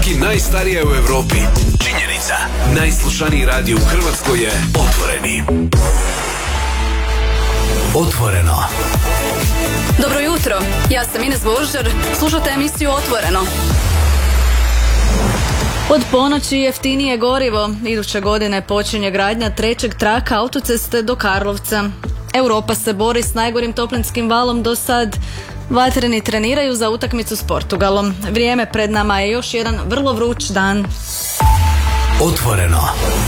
Svaki najstarija u Europi. Činjenica. Najslušaniji radio u Hrvatskoj je Otvoreni. Otvoreno. Dobro jutro, ja sam Ines Božar, slušate emisiju Otvoreno. Od ponoći jeftinije gorivo. Iduće godine počinje gradnja trećeg traka autoceste do Karlovca. Europa se bori s najgorim toplinskim valom do sad. Vatreni treniraju za utakmicu s Portugalom. Vrijeme pred nama je još jedan vrlo vruć dan. Otvoreno.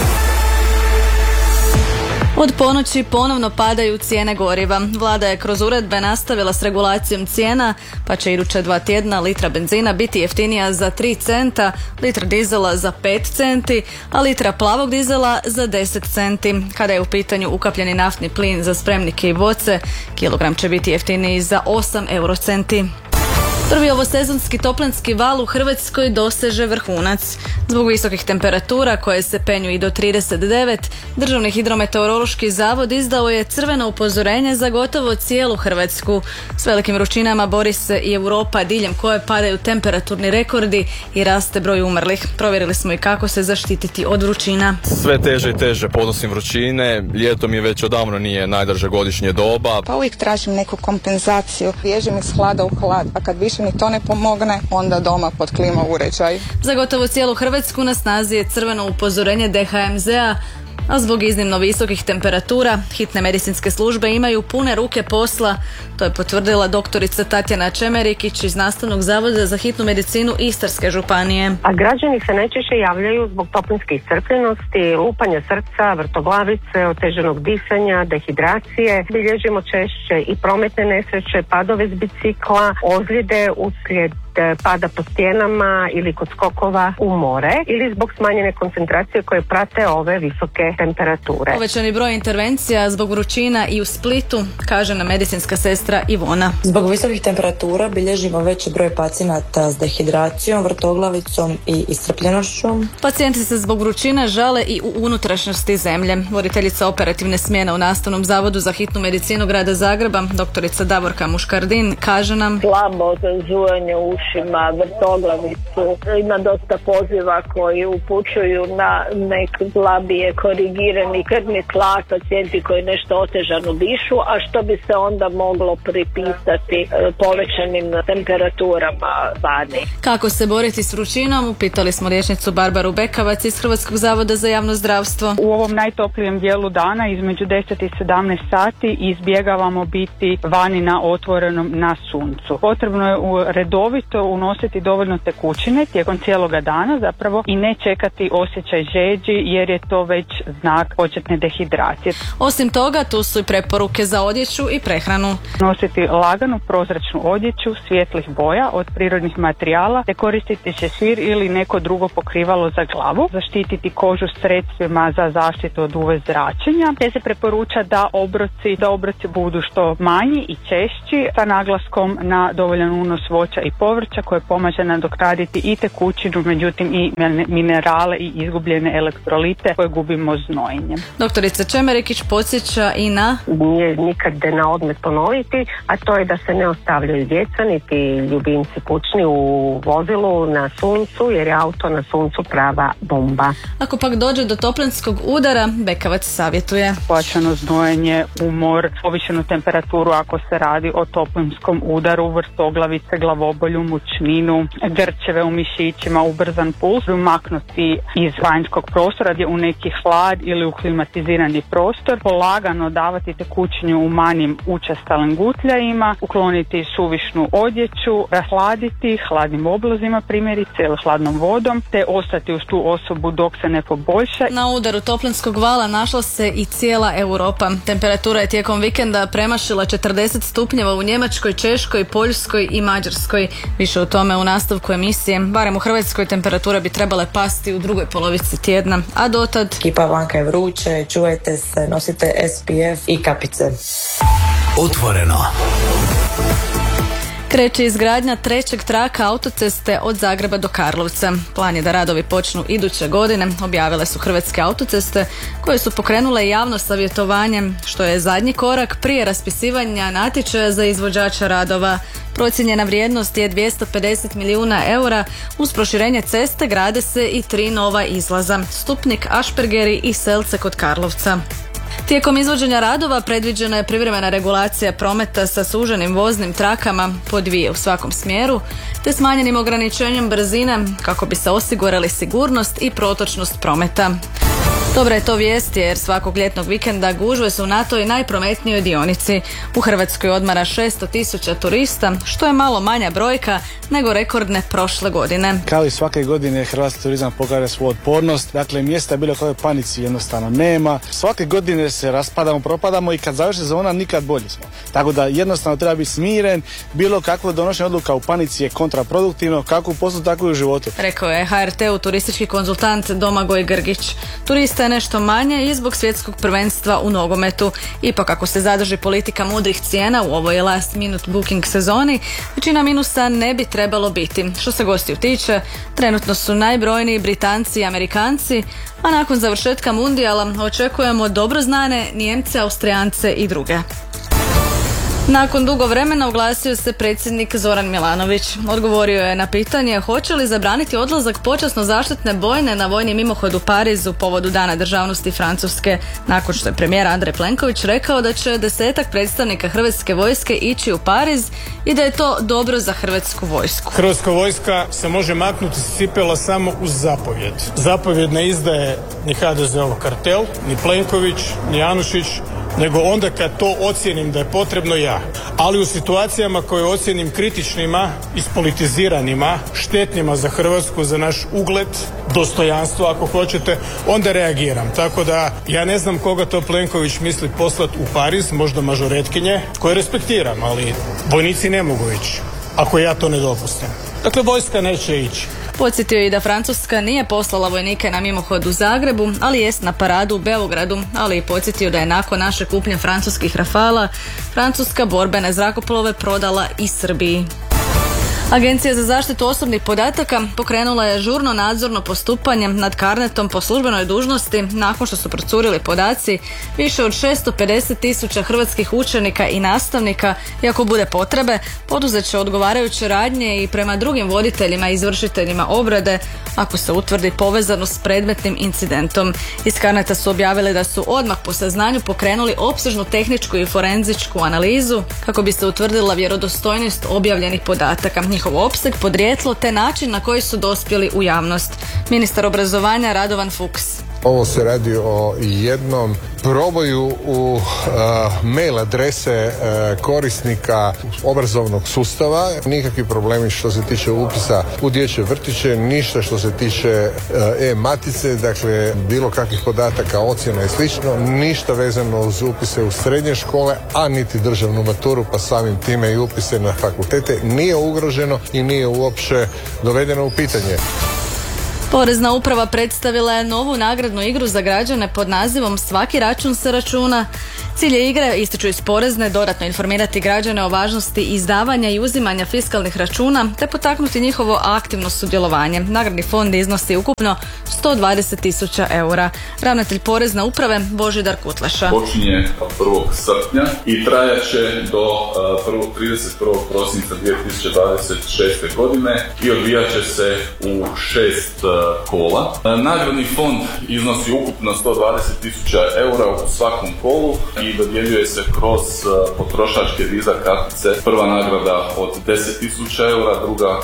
Od ponoći ponovno padaju cijene goriva. Vlada je kroz uredbe nastavila s regulacijom cijena, pa će iduća 2 tjedna litra benzina biti jeftinija za 3 centa, litra dizela za 5 centi, a litra plavog dizela za 10 centi. Kada je u pitanju ukapljeni naftni plin za spremnike i boce, kilogram će biti jeftiniji za 8 eurocenti. Prvi ovosezonski toplinski val u Hrvatskoj doseže vrhunac. Zbog visokih temperatura koje se penju i do 39, Državni hidrometeorološki zavod izdao je crveno upozorenje za gotovo cijelu Hrvatsku. S velikim vrućinama bori se i Europa, diljem koje padaju temperaturni rekordi i raste broj umrlih. Provjerili smo i kako se zaštititi od vrućina. Sve teže i teže podnosim vrućine, ljeto mi već odavno nije najdrža godišnje doba. Pa uvijek tražim neku kompenzaciju, bježim iz hlada u hlad, a kad više ni to ne pomogne, onda doma pod klima uređaj. Za gotovo cijelu Hrvatsku na snazi je crveno upozorenje DHMZ-a, a zbog iznimno visokih temperatura hitne medicinske službe imaju pune ruke posla. To je potvrdila doktorica Tatjana Čemerikić iz Nastavnog zavoda za hitnu medicinu Istarske županije. A građani se najčešće javljaju zbog toplinske iscrpljenosti, lupanja srca, vrtoglavice, oteženog disanja, dehidracije. Bilježimo češće i prometne nesreće, padove s bicikla, ozljede uslijed pada po stijenama ili kod skokova u more ili zbog smanjene koncentracije koje prate ove visoke temperature. Povećani broj intervencija zbog vrućina i u Splitu, kaže nam medicinska sestra Ivona. Zbog visokih temperatura bilježimo veći broj pacijenata s dehidracijom, vrtoglavicom i iscrpljenošću. Pacijenti se zbog vrućina žale i u unutrašnjosti zemlje. Voditeljica operativne smjene u Nastavnom zavodu za hitnu medicinu grada Zagreba, doktorica Davorka Muškardin, kaže nam: slabo zujanje ušima, vrtoglavicu. Ima dosta poziva koji upućuju na nek slabije korigirani krvni tlak, pacijenti koji nešto otežano dišu, a što bi se onda moglo pripisati povećanim temperaturama vani. Kako se boriti s vrućinom? Upitali smo liječnicu Barbaru Bekavac iz Hrvatskog zavoda za javno zdravstvo. U ovom najtoplijem dijelu dana između 10 i 17 sati izbjegavamo biti vani na otvorenom na suncu. Potrebno je redovito unositi dovoljno tekućine tijekom cijeloga dana zapravo i ne čekati osjećaj žeđi jer je to već znak početne dehidracije. Osim toga, tu su i preporuke za odjeću i prehranu. Nositi laganu prozračnu odjeću svjetlih boja od prirodnih materijala te koristiti šešir ili neko drugo pokrivalo za glavu, zaštititi kožu sredstvima za zaštitu od UV zračenja te se preporuča da obroci budu što manji i češći sa naglaskom na dovoljan unos voća i povrća koje pomaže nadoknaditi i tekućinu, međutim i minerale i izgubljene elektrolite koje gubimo znojenjem. Doktorica Čemerikić podsjeća i na... Nije nikad na odmet ponoviti, a to je da se ne ostavljaju djeca niti ljubimci kućni u vozilu na suncu, jer je auto na suncu prava bomba. Ako pak dođe do toplinskog udara, Bekavac savjetuje: pojačano znojenje, umor, povišenu temperaturu ako se radi o toplinskom udaru, vrtoglavice, glavobolju, mučninu, grčeve u mišićima, ubrzan puls, maknuti iz vanjskog prostora gdje u neki hlad ili u klimatizirani prostor, polagano davati tekućinu u manjim učestalim gutljajima, ukloniti suvišnu odjeću, rahladiti hladnim oblazima primjerice ili hladnom vodom, te ostati uz tu osobu dok se ne poboljša. Na udaru toplinskog vala našla se i cijela Europa. Temperatura je tijekom vikenda premašila 40 stupnjeva u Njemačkoj, Češkoj, Poljskoj i Mađarskoj. Više o tome u nastavku emisije. Barem u Hrvatskoj temperature bi trebale pasti u drugoj polovici tjedna, a dotad... Kipa vanka je vruće, čuvajte se, nosite SPF i kapice. Otvoreno. Kreće izgradnja trećeg traka autoceste od Zagreba do Karlovca. Plan je da radovi počnu iduće godine, objavile su Hrvatske autoceste koje su pokrenule javno savjetovanje, što je zadnji korak prije raspisivanja natječaja za izvođača radova. Procijenjena vrijednost je 250 milijuna eura. Uz proširenje ceste grade se i 3 nova izlaza: Stupnik, Ašpergeri i Selce kod Karlovca. Tijekom izvođenja radova predviđena je privremena regulacija prometa sa suženim voznim trakama po 2 u svakom smjeru, te smanjenim ograničenjem brzine kako bi se osigurali sigurnost i protočnost prometa. Dobra je to vijest jer svakog ljetnog vikenda gužve su na toj najprometnijoj dionici. U Hrvatskoj odmara 600.000 turista, što je malo manja brojka nego rekordne prošle godine. Kao i svake godine hrvatski turizam pokaže svoju otpornost, dakle mjesta bilo koje panici jednostavno nema. Svake godine se raspadamo, propadamo i kad završi sezona nikad bolji smo. Tako da jednostavno treba biti smiren, bilo kakvo donošenje odluka u panici je kontraproduktivno, kako u poslu tako i u životu. Rekao je HRT-u turistički konzultant Domagoj Grgić. Turista je nešto manje i zbog svjetskog prvenstva u nogometu. Ipak ako se zadrži politika mudrih cijena u ovoj last minute booking sezoni, većina minusa ne bi trebalo biti. Što se gostiju tiče, trenutno su najbrojniji Britanci i Amerikanci, a nakon završetka mundijala očekujemo dobro znane Nijemce, Austrijance i druge. Nakon dugo vremena oglasio se predsjednik Zoran Milanović. Odgovorio je na pitanje hoće li zabraniti odlazak počasno zaštitne bojne na vojni mimohod u Parizu povodu Dana državnosti Francuske, nakon što je premijer Andrej Plenković rekao da će 10-ak predstavnika Hrvatske vojske ići u Pariz i da je to dobro za Hrvatsku vojsku. Hrvatska vojska se može maknuti s cipela samo uz zapovjed. Zapovjed ne izdaje ni HDZ-ov kartel, ni Plenković, ni Anušić, nego onda kad to ocijenim da je potrebno ja. Ali u situacijama koje ocijenim kritičnima, ispolitiziranima, štetnima za Hrvatsku, za naš ugled, dostojanstvo ako hoćete, onda reagiram. Tako da ja ne znam koga to Plenković misli poslati u Pariz, možda mažoretkinje, koje respektiram, ali vojnici ne mogu ići ako ja to ne dopustim. Dakle, vojska neće ići. Podsjetio je i da Francuska nije poslala vojnike na mimohod u Zagrebu, ali jest na paradu u Beogradu, ali i podsjetio da je nakon naše kupnje francuskih Rafala Francuska borbene zrakoplove prodala i Srbiji. Agencija za zaštitu osobnih podataka pokrenula je žurno nadzorno postupanje nad Carnetom po službenoj dužnosti nakon što su procurili podaci više od 650.000 hrvatskih učenika i nastavnika i ako bude potrebe poduzet će odgovarajuće radnje i prema drugim voditeljima i izvršiteljima obrade ako se utvrdi povezanost s predmetnim incidentom. Iz Carneta su objavili da su odmah po saznanju pokrenuli opsežnu tehničku i forenzičku analizu kako bi se utvrdila vjerodostojnost objavljenih podataka, njihov opseg, podrijetlo te način na koji su dospjeli u javnost. Ministar obrazovanja Radovan Fuchs. Ovo se radi o jednom proboju u mail adrese korisnika obrazovnog sustava. Nikakvi problemi što se tiče upisa u dječje vrtiće, ništa što se tiče e-matice, dakle bilo kakvih podataka, ocjena i slično, ništa vezano uz upise u srednje škole, a niti državnu maturu, pa samim time i upise na fakultete nije ugroženo i nije uopće dovedeno u pitanje. Porezna uprava predstavila je novu nagradnu igru za građane pod nazivom Svaki račun se računa. Cilj je igre, ističu iz Porezne, dodatno informirati građane o važnosti izdavanja i uzimanja fiskalnih računa te potaknuti njihovo aktivno sudjelovanje. Nagradni fond iznosi ukupno 120.000 eura. Ravnatelj Porezne uprave Božidar Kutleša. Počinje od 1. srpnja i trajaće do 31. prosinca 2026. godine i odvijat će se u 6 kola. Nagradni fond iznosi ukupno 120.000 eura u svakom kolu i dodjeljuje se kroz potrošačke Visa kartice. Prva nagrada od 10.000 eura, druga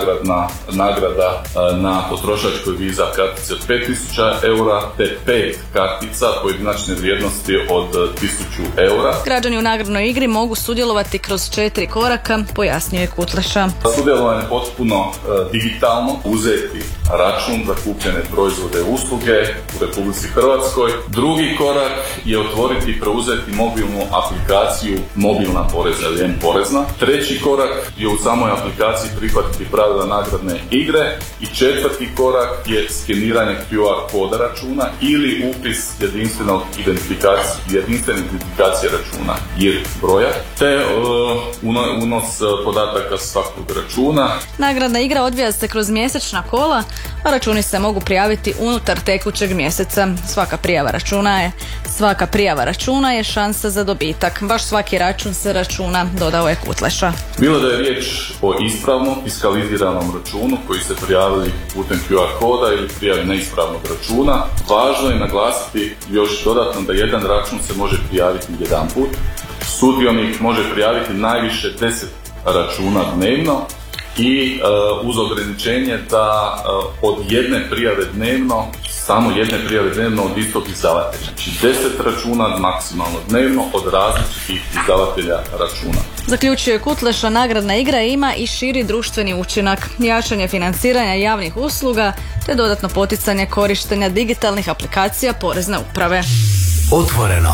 nagrada na potrošačkoj Visa kartice od 5.000 eura, te 5 kartica pojedinačne vrijednosti od 1.000 eura. Građani u nagradnoj igri mogu sudjelovati kroz 4 koraka, pojasnio je Kutleša. Sudjelovanje je potpuno digitalno, uzeti račun za kupljene proizvode i usluge u Republici Hrvatskoj. Drugi korak je otvoriti i preuzeti preuzeti mobilnu aplikaciju Mobilna porezna ili M-porezna. Treći korak je u samoj aplikaciji prihvatiti pravila nagradne igre i četvrti korak je skeniranje QR koda računa ili upis jedinstvene identifikacije računa JIR broja te unos podataka svakog računa. Nagradna igra odvija se kroz mjesečna kola, a računi se mogu prijaviti unutar tekućeg mjeseca. Svaka prijava računa je šansa za dobitak. Baš svaki račun se računa, dodao je Kutleša. Bilo da je riječ o ispravnom fiskaliziranom računu koji se prijavili putem QR koda ili prijavi neispravnog računa, važno je naglasiti još dodatno da jedan račun se može prijaviti jedan put. Sudionik može prijaviti najviše 10 računa dnevno i uz ograničenje da od jedne prijave dnevno, samo jedne prijave dnevno od istog izdavatelja. Znači 10 računa maksimalno dnevno od različitih izdavatelja računa. Zaključuje Kutleša, nagradna igra ima i širi društveni učinak, jačanje financiranja javnih usluga te dodatno poticanje korištenja digitalnih aplikacija Porezne uprave. Otvoreno.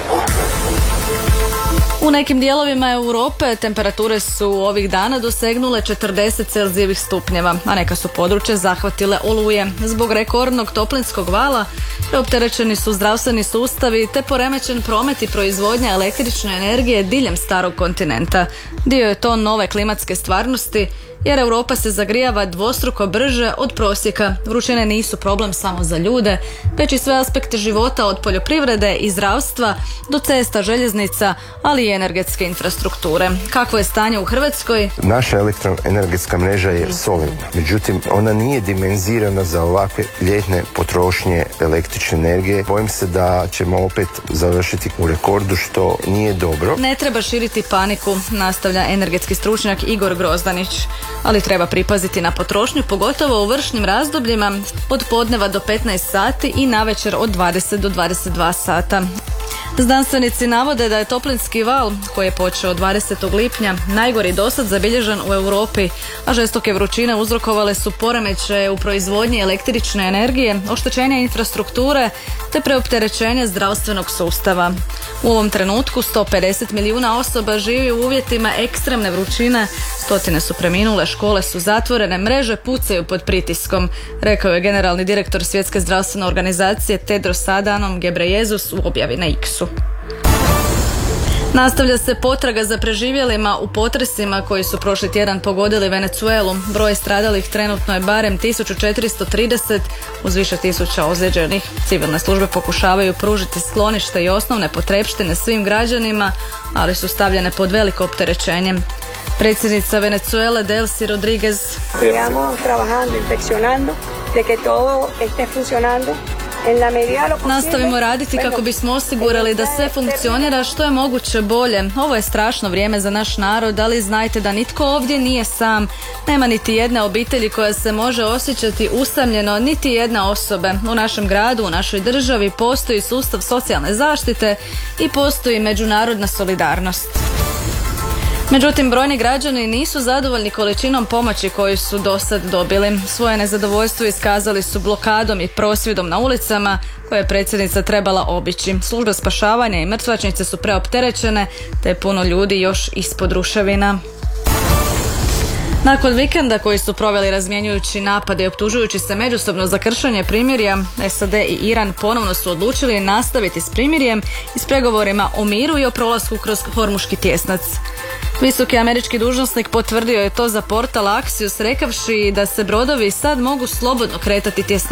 U nekim dijelovima Europe temperature su ovih dana dosegnule 40 Celzijevih stupnjeva, a neka su područja zahvatile oluje. Zbog rekordnog toplinskog vala preopterećeni su zdravstveni sustavi te poremećen promet i proizvodnja električne energije diljem starog kontinenta. Dio je to nove klimatske stvarnosti jer Europa se zagrijava dvostruko brže od prosjeka. Vrućine nisu problem samo za ljude, već i sve aspekte života od poljoprivrede i zdravstva do cesta, željeznica, ali i energetske infrastrukture. Kakvo je stanje u Hrvatskoj? Naša elektroenergetska mreža je solidna, međutim ona nije dimenzirana za ovakve ljetne potrošnje električne energije. Bojim se da ćemo opet završiti u rekordu, što nije dobro. Ne treba širiti paniku, nastavlja energetski stručnjak Igor Grozdanić. Ali treba pripaziti na potrošnju, pogotovo u vršnim razdobljima od podneva do 15 sati i navečer od 20 do 22 sata. Znanstvenici navode da je toplinski val, koji je počeo 20. lipnja, najgori dosad zabilježen u Europi, a žestoke vrućine uzrokovale su poremećaje u proizvodnji električne energije, oštećenje infrastrukture te preopterećenje zdravstvenog sustava. U ovom trenutku 150 milijuna osoba živi u uvjetima ekstremne vrućine, stotine su preminule, škole su zatvorene, mreže pucaju pod pritiskom, rekao je generalni direktor Svjetske zdravstvene organizacije Tedros Adhanom Ghebreyesus u objavi na X-u. Nastavlja se potraga za preživjelima u potresima koji su prošli tjedan pogodili Venezuelu. Broj stradalih trenutno je barem 1430 uz više tisuća ozlijeđenih. Civilne službe pokušavaju pružiti sklonište i osnovne potrepštine svim građanima, ali su stavljene pod veliko opterećenje. Predsjednica Venezuele Delcy Rodriguez. Nastavimo raditi kako bismo osigurali da sve funkcionira što je moguće bolje. Ovo je strašno vrijeme za naš narod, ali znajte da nitko ovdje nije sam. Nema niti jedne obitelji koja se može osjećati usamljeno, niti jedna osoba. U našem gradu, u našoj državi postoji sustav socijalne zaštite i postoji međunarodna solidarnost. Međutim, brojni građani nisu zadovoljni količinom pomoći koju su dosad dobili. Svoje nezadovoljstvo iskazali su blokadom i prosvjedom na ulicama koje je predsjednica trebala obići. Službe spašavanja i mrtvačnice su preopterećene, te je puno ljudi još ispod ruševina. Nakon vikenda koji su proveli razmjenjujući napade i optužujući se međusobno za kršenje primirja, SAD i Iran ponovno su odlučili nastaviti s primirjem i s pregovorima o miru i o prolasku kroz Hormuški tjesnac. Visoki američki dužnosnik potvrdio je to za portal Axios rekavši da se brodovi sad mogu slobodno kretati tjesnac